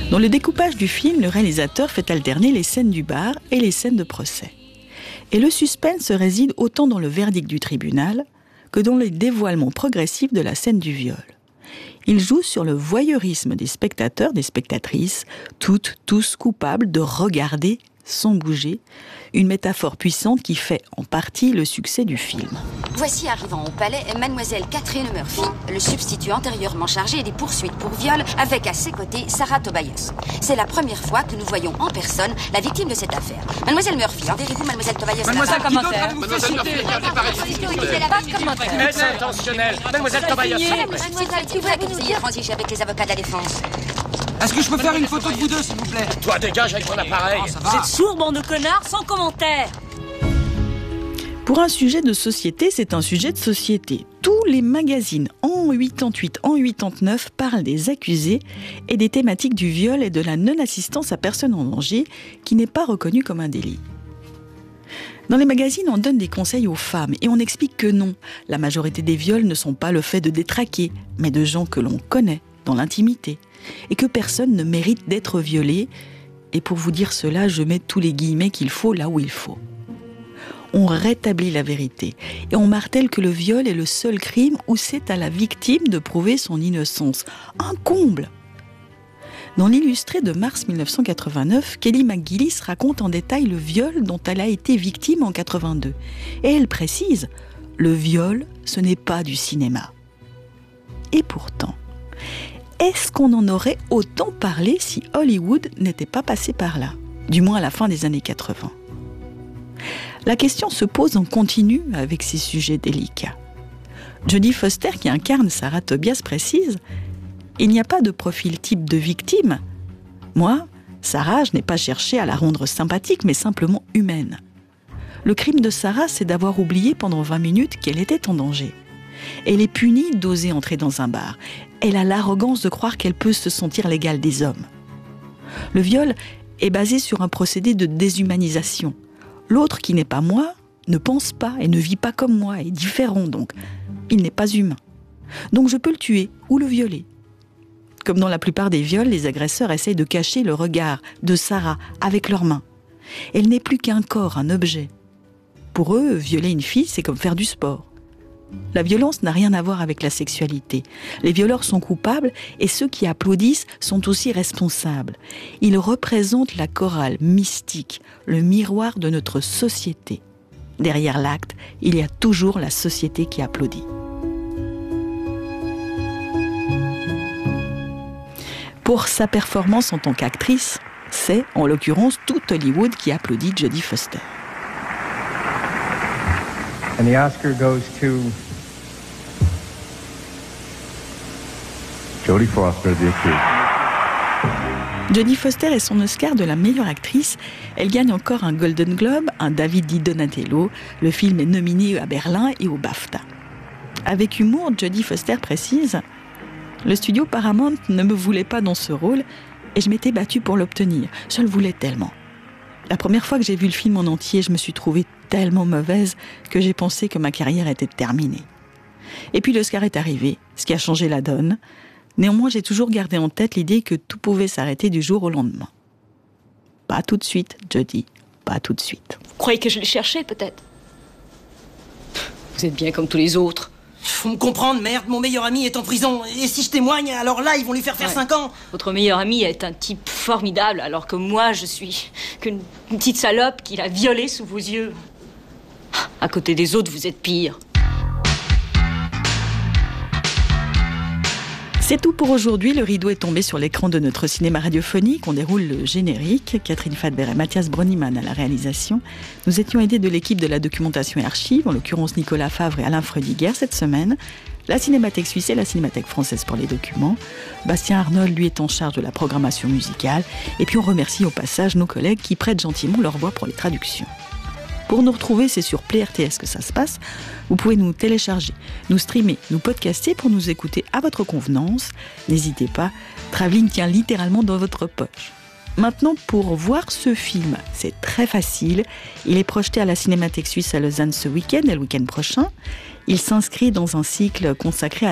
Dans le découpage du film, le réalisateur fait alterner les scènes du bar et les scènes de procès. Et le suspense réside autant dans le verdict du tribunal que dans les dévoilements progressifs de la scène du viol. Il joue sur le voyeurisme des spectateurs, des spectatrices, tous coupables de regarder sans bouger, une métaphore puissante qui fait en partie le succès du film. Voici arrivant au palais Mademoiselle Catherine Murphy, le substitut antérieurement chargé des poursuites pour viol, avec à ses côtés Sarah Tobias. C'est la première fois que nous voyons en personne la victime de cette affaire. Mademoiselle Murphy, enverrez-vous Mademoiselle Tobias. Mademoiselle, commentaire. Mademoiselle Murphy, est intentionnel. Mademoiselle Tobias. Mademoiselle, tu voudrais que vous ayez transigé avec les avocats de la défense. Est-ce que je peux faire une photo de vous deux, s'il vous plaît? Toi, dégage avec ton appareil. Vous êtes sourd, bande de connards, sans commentaire. Pour un sujet de société, c'est un sujet de société. Tous les magazines en 88, en 89 parlent des accusés et des thématiques du viol et de la non-assistance à personne en danger qui n'est pas reconnue comme un délit. Dans les magazines, on donne des conseils aux femmes et on explique que non, la majorité des viols ne sont pas le fait de détraqués, mais de gens que l'on connaît dans l'intimité et que personne ne mérite d'être violé. Et pour vous dire cela, je mets tous les guillemets qu'il faut là où il faut. On rétablit la vérité et on martèle que le viol est le seul crime où c'est à la victime de prouver son innocence. Un comble! Dans l'illustré de mars 1989, Kelly McGillis raconte en détail le viol dont elle a été victime en 82. Et elle précise, le viol, ce n'est pas du cinéma. Et pourtant, est-ce qu'on en aurait autant parlé si Hollywood n'était pas passé par là? Du moins à la fin des années 80. La question se pose en continu avec ces sujets délicats. Jodie Foster, qui incarne Sarah Tobias, précise « Il n'y a pas de profil type de victime. Moi, Sarah, je n'ai pas cherché à la rendre sympathique, mais simplement humaine. Le crime de Sarah, c'est d'avoir oublié pendant 20 minutes qu'elle était en danger. Elle est punie d'oser entrer dans un bar. Elle a l'arrogance de croire qu'elle peut se sentir l'égale des hommes. Le viol est basé sur un procédé de déshumanisation. L'autre qui n'est pas moi ne pense pas et ne vit pas comme moi, est différent donc. Il n'est pas humain. Donc je peux le tuer ou le violer. Comme dans la plupart des viols, les agresseurs essayent de cacher le regard de Sarah avec leurs mains. Elle n'est plus qu'un corps, un objet. Pour eux, violer une fille, c'est comme faire du sport. La violence n'a rien à voir avec la sexualité. Les violeurs sont coupables et ceux qui applaudissent sont aussi responsables. Ils représentent la chorale mystique, le miroir de notre société. Derrière l'acte, il y a toujours la société qui applaudit. Pour sa performance en tant qu'actrice, c'est, en l'occurrence, tout Hollywood qui applaudit Jodie Foster. And the Oscar goes to Jodie Foster, the accused. Jodie Foster est son Oscar de la meilleure actrice. Elle gagne encore un Golden Globe, un David di Donatello. Le film est nominé à Berlin et au BAFTA. Avec humour, Jodie Foster précise « Le studio Paramount ne me voulait pas dans ce rôle et je m'étais battue pour l'obtenir. Je le voulais tellement. La première fois que j'ai vu le film en entier, je me suis trouvée tellement mauvaise que j'ai pensé que ma carrière était terminée. Et puis l'Oscar est arrivé, ce qui a changé la donne. Néanmoins, j'ai toujours gardé en tête l'idée que tout pouvait s'arrêter du jour au lendemain. Pas tout de suite, Jodie, pas tout de suite. Vous croyez que je l'ai cherché, peut-être? Vous êtes bien comme tous les autres. Faut me comprendre, merde, mon meilleur ami est en prison. Et si je témoigne, alors là, ils vont lui faire 5 ans. Votre meilleur ami est un type formidable, alors que moi, je suis qu'une petite salope qui l'a violé sous vos yeux. À côté des autres, vous êtes pire. C'est tout pour aujourd'hui. Le rideau est tombé sur l'écran de notre cinéma radiophonique. On déroule le générique. Catherine Fadber et Mathias Broniman à la réalisation. Nous étions aidés de l'équipe de la documentation et archives, en l'occurrence Nicolas Favre et Alain Freudiger cette semaine. La Cinémathèque suisse et la Cinémathèque française pour les documents. Bastien Arnold, lui, est en charge de la programmation musicale. Et puis on remercie au passage nos collègues qui prêtent gentiment leur voix pour les traductions. Pour nous retrouver, c'est sur Play RTS que ça se passe. Vous pouvez nous télécharger, nous streamer, nous podcaster pour nous écouter à votre convenance. N'hésitez pas, Travelling tient littéralement dans votre poche. Maintenant, pour voir ce film, c'est très facile. Il est projeté à la Cinémathèque suisse à Lausanne ce week-end et le week-end prochain. Il s'inscrit dans un cycle consacré à